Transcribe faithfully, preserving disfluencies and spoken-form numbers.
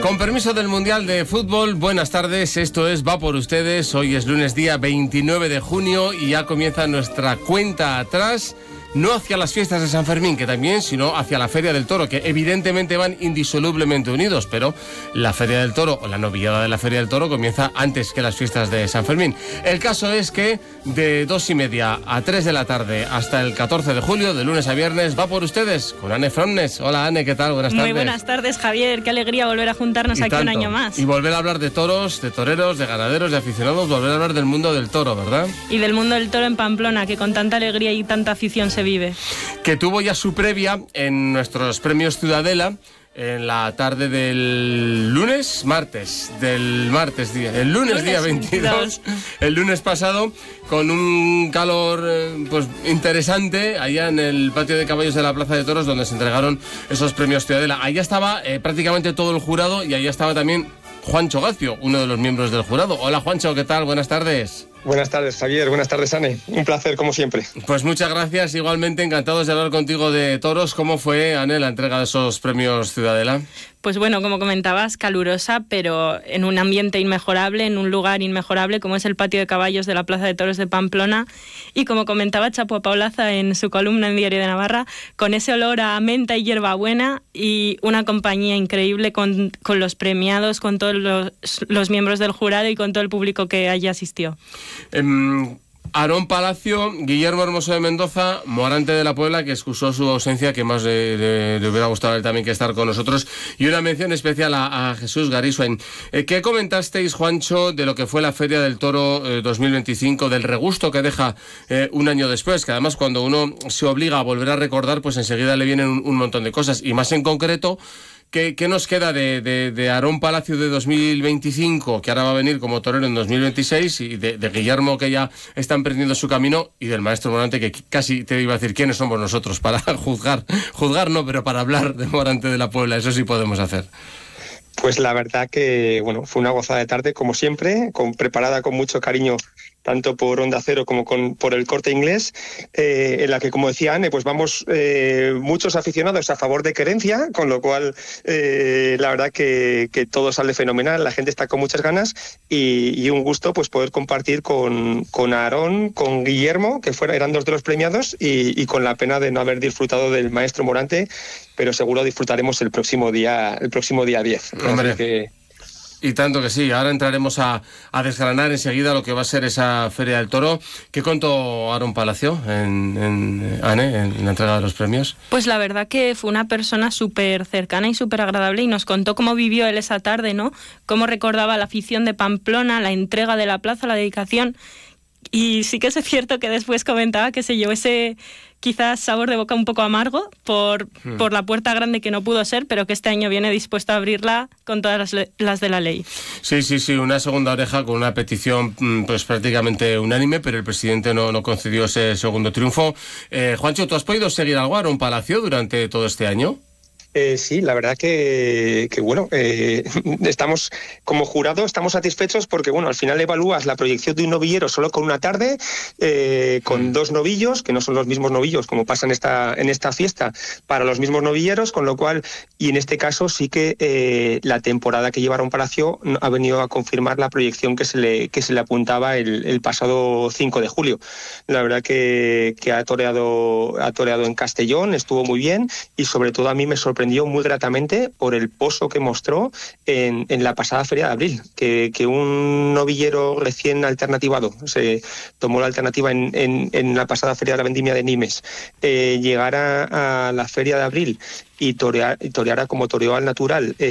Con permiso del Mundial de Fútbol, buenas tardes, esto es Va por Ustedes. Hoy es lunes día veintinueve de junio y ya comienza nuestra cuenta atrás, no hacia las fiestas de San Fermín, que también, sino hacia la Feria del Toro, que evidentemente van indisolublemente unidos, pero la Feria del Toro, o la novillada de la Feria del Toro, comienza antes que las fiestas de San Fermín. El caso es que de dos y media a tres de la tarde hasta el catorce de julio, de lunes a viernes, Va por Ustedes, con Anne Fromnes. Hola Anne, ¿qué tal? Buenas tardes. Muy buenas tardes, Javier, qué alegría volver a juntarnos y aquí tanto. un año más. Y volver a hablar de toros, de toreros, de ganaderos, de aficionados, volver a hablar del mundo del toro, ¿verdad? Y del mundo del toro en Pamplona, que con tanta alegría y tanta afición se vive. Que tuvo ya su previa en nuestros premios Ciudadela en la tarde del lunes, martes, del martes día, el lunes, lunes día veintidós, el lunes pasado, con un calor eh, pues interesante allá en el patio de caballos de la Plaza de Toros, donde se entregaron esos premios Ciudadela. Allá estaba eh, prácticamente todo el jurado y allá estaba también Juancho Gacio, uno de los miembros del jurado. Hola Juancho, ¿qué tal? Buenas tardes. Buenas tardes, Javier. Buenas tardes, Anne. Un placer, como siempre. Pues muchas gracias. Igualmente encantados de hablar contigo de toros. ¿Cómo fue, Anne, la entrega de esos premios Ciudadela? Pues bueno, como comentabas, calurosa, pero en un ambiente inmejorable, en un lugar inmejorable, como es el patio de caballos de la Plaza de Toros de Pamplona. Y como comentaba Chapo Paulaza en su columna en Diario de Navarra, con ese olor a menta y hierbabuena y una compañía increíble con, con los premiados, con todos los, los miembros del jurado y con todo el público que allí asistió. Um... Aarón Palacio, Guillermo Hermoso de Mendoza, Morante de la Puebla, que excusó su ausencia, que más le, le, le hubiera gustado a él también que estar con nosotros, y una mención especial a, a Jesús Gariswain. Eh, ¿Qué comentasteis, Juancho, de lo que fue la Feria del Toro eh, dos mil veinticinco, del regusto que deja eh, un año después? Que además cuando uno se obliga a volver a recordar, pues enseguida le vienen un, un montón de cosas, y más en concreto, ¿Qué, ¿Qué nos queda de, de, de Aarón Palacio de dos mil veinticinco, que ahora va a venir como torero en dos mil veintiséis, y de, de Guillermo, que ya está emprendiendo su camino, y del maestro Morante, que casi te iba a decir quiénes somos nosotros para juzgar, juzgar no, pero para hablar de Morante de la Puebla? Eso sí podemos hacer. Pues la verdad que, bueno, fue una gozada de tarde, como siempre, con, preparada con mucho cariño, tanto por Onda Cero como con, por el Corte Inglés, eh, en la que, como decía Anne, pues vamos eh, muchos aficionados a favor de Querencia, con lo cual eh, la verdad que, que todo sale fenomenal, la gente está con muchas ganas y, y un gusto pues poder compartir con, con Aarón, con Guillermo, que fuera, eran dos de los premiados, y, y con la pena de no haber disfrutado del maestro Morante, pero seguro disfrutaremos el próximo día, el próximo día diez. Hombre. Así que... Y tanto que sí, ahora entraremos a, a desgranar enseguida lo que va a ser esa Feria del Toro. ¿Qué contó Aarón Palacio en, en, Anne, en la entrega de los premios? Pues la verdad que fue una persona súper cercana y súper agradable y nos contó cómo vivió él esa tarde, ¿no? Cómo recordaba la afición de Pamplona, la entrega de la plaza, la dedicación. Y sí que es cierto que después comentaba que se llevó ese quizás sabor de boca un poco amargo por, hmm. por la puerta grande que no pudo ser, pero que este año viene dispuesto a abrirla con todas las, le- las de la ley. Sí, sí, sí, una segunda oreja con una petición pues prácticamente unánime, pero el presidente no, no concedió ese segundo triunfo. Eh, Juancho, ¿tú has podido seguir algo a Aarón Palacio durante todo este año? Eh, sí, la verdad que, que bueno, eh, estamos como jurado estamos satisfechos porque bueno, al final evalúas la proyección de un novillero solo con una tarde, eh, con mm. dos novillos, que no son los mismos novillos como pasa en esta, en esta fiesta, para los mismos novilleros, con lo cual, y en este caso sí que eh, la temporada que llevaron Palacio ha venido a confirmar la proyección que se le, que se le apuntaba el, el pasado cinco de julio. La verdad que, que ha toreado, ha toreado en Castellón, estuvo muy bien, y sobre todo a mí me sorprendió muy gratamente por el pozo que mostró en, en la pasada Feria de Abril, que, que un novillero recién alternativado, se tomó la alternativa en, en, en la pasada Feria de la Vendimia de Nimes, eh, llegara a la Feria de Abril y torear, y toreara como toreó al natural, eh,